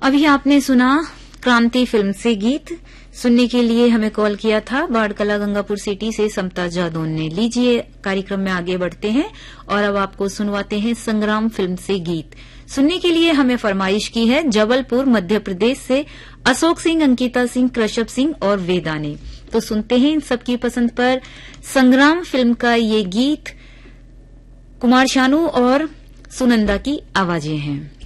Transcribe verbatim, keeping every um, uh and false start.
अभी आपने सुना क्रांति फिल्म से गीत। सुनने के लिए हमें कॉल किया था बाड़कला गंगापुर सिटी से समता जादौन ने। लीजिए कार्यक्रम में आगे बढ़ते हैं और अब आपको सुनवाते हैं संग्राम फिल्म से गीत। सुनने के लिए हमें फरमाइश की है जबलपुर मध्य प्रदेश से अशोक सिंह, अंकिता सिंह, कृषभ सिंह और वेदा ने। तो सुनते हैं इन सबकी पसंद पर संग्राम फिल्म का ये गीत। कुमार शानू और सुनंदा की आवाजें हैं।